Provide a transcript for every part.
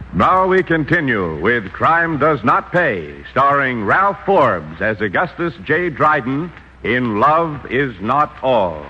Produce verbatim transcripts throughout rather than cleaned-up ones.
Now we continue with Crime Does Not Pay, starring Ralph Forbes as Augustus J. Dryden in Love Is Not All.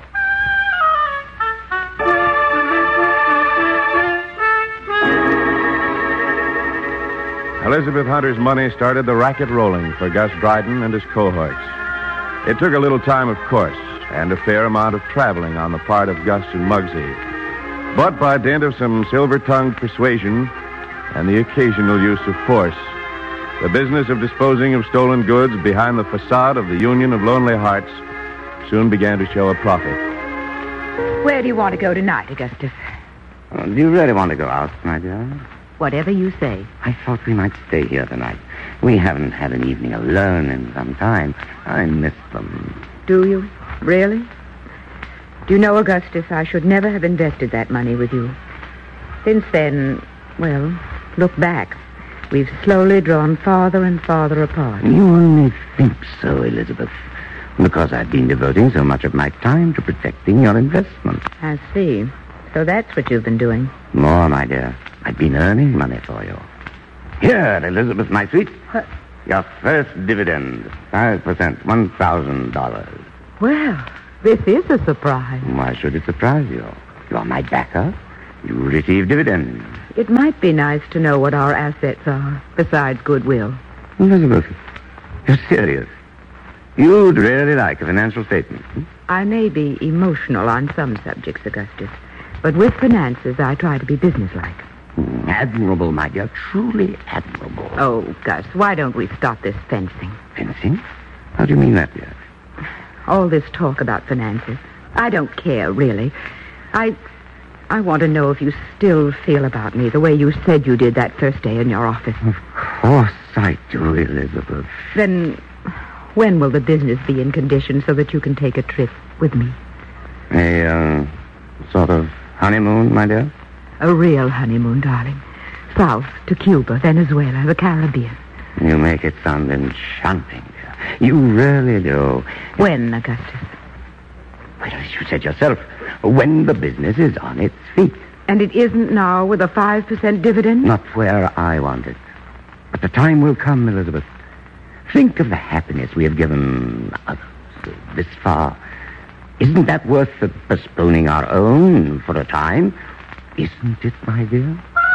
Elizabeth Hunter's money started the racket rolling for Gus Dryden and his cohorts. It took a little time, of course, and a fair amount of traveling on the part of Gus and Muggsy. But by dint of some silver-tongued persuasion and the occasional use of force, the business of disposing of stolen goods behind the facade of the Union of Lonely Hearts soon began to show a profit. Where do you want to go tonight, Augustus? Oh, do you really want to go out, my dear? Whatever you say. I thought we might stay here tonight. We haven't had an evening alone in some time. I miss them. Do you? Really? Do you know, Augustus, I should never have invested that money with you. Since then, well, look back. We've slowly drawn farther and farther apart. You only think so, Elizabeth, because I've been devoting so much of my time to protecting your investment. I see. So that's what you've been doing. More, my dear. I've been earning money for you. Here, Elizabeth, my sweet. What? Your first dividend. Five percent. One thousand dollars. Well, this is a surprise. Why should it surprise you? You're my backer. You receive dividends. It might be nice to know what our assets are, besides goodwill. Elizabeth, you're serious. You'd really like a financial statement. Hmm? I may be emotional on some subjects, Augustus, but with finances, I try to be businesslike. Admirable, my dear. Truly admirable. Oh, Gus, why don't we stop this fencing? Fencing? How do you mean that, dear? All this talk about finances. I don't care, really. I... I want to know if you still feel about me the way you said you did that first day in your office. Of course I do, Elizabeth. Then when will the business be in condition so that you can take a trip with me? A, uh, sort of honeymoon, my dear? A real honeymoon, darling. South to Cuba, Venezuela, the Caribbean. You make it sound enchanting, dear. You really do. When, Augustus? Well, as you said yourself, when the business is on its feet. And it isn't now with a five percent dividend? Not where I want it. But the time will come, Elizabeth. Think of the happiness we have given others this far. Isn't that worth the postponing our own for a time? Isn't it, my dear?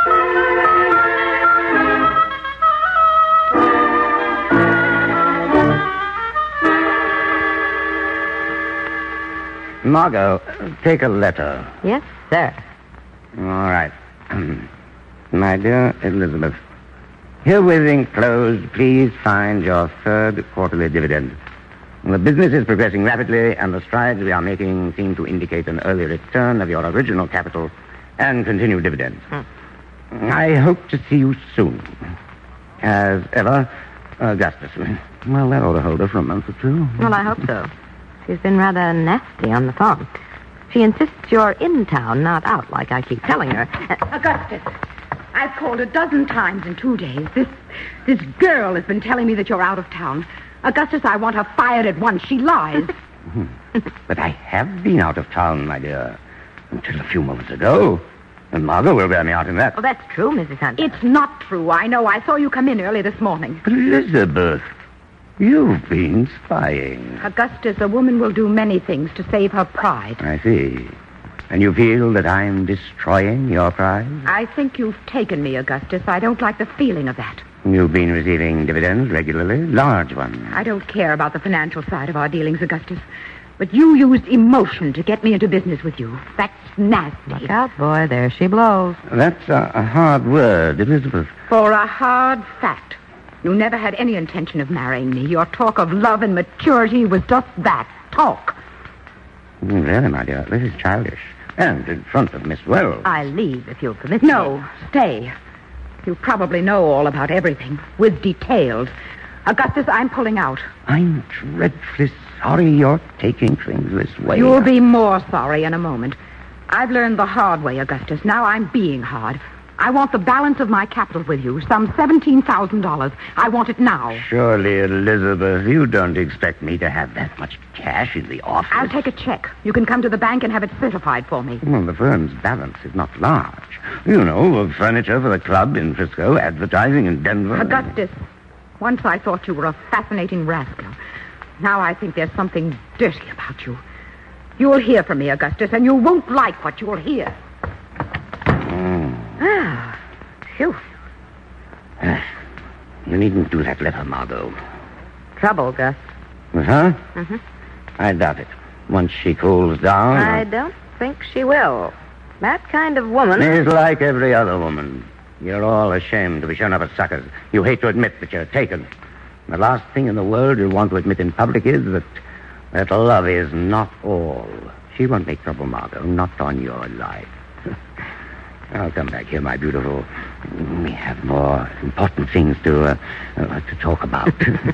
Margot, take a letter. Yes, sir. All right. My dear Elizabeth, herewith enclosed, please find your third quarterly dividend. The business is progressing rapidly, and the strides we are making seem to indicate an early return of your original capital and continued dividends. Hmm. I hope to see you soon. As ever, Augustus. Well, that ought to hold her for a month or two. Well, I hope so. She's been rather nasty on the phone. She insists you're in town, not out, like I keep telling her. Uh, Augustus, I've called a dozen times in two days. This this girl has been telling me that you're out of town. Augustus, I want her fired at once. She lies. But I have been out of town, my dear, until a few moments ago. And Margot will bear me out in that. Oh, that's true, Missus Hunter. It's not true. I know. I saw you come in early this morning. But Elizabeth, you've been spying. Augustus, a woman will do many things to save her pride. I see. And you feel that I'm destroying your pride? I think you've taken me, Augustus. I don't like the feeling of that. You've been receiving dividends regularly, large ones. I don't care about the financial side of our dealings, Augustus. But you used emotion to get me into business with you. That's nasty. Look out, boy. There she blows. That's a, a hard word, Elizabeth. For a hard fact. You never had any intention of marrying me. Your talk of love and maturity was just that, talk. Really, my dear, this is childish. And in front of Miss Wells. I leave, if you'll permit no, me. No, stay. You probably know all about everything, with details. Augustus, I'm pulling out. I'm dreadfully sorry you're taking things this way. You'll be more sorry in a moment. I've learned the hard way, Augustus. Now I'm being hard. I want the balance of my capital with you, some seventeen thousand dollars. I want it now. Surely, Elizabeth, you don't expect me to have that much cash in the office. I'll take a check. You can come to the bank and have it certified for me. Well, the firm's balance is not large. You know, furniture for the club in Frisco, advertising in Denver. Augustus, once I thought you were a fascinating rascal. Now I think there's something dirty about you. You'll hear from me, Augustus, and you won't like what you'll hear. Mm. Ah, phew. You needn't do that letter, Margot. Trouble, Gus. Huh? Mm-hmm. I doubt it. Once she cools down... I don't think she will. That kind of woman... Is like every other woman. You're all ashamed to be shown up as suckers. You hate to admit that you're taken. The last thing in the world you'll want to admit in public is that that love is not all. She won't make trouble, Margot, not on your life. I'll come back here, my beautiful. We have more important things to uh, uh, to talk about.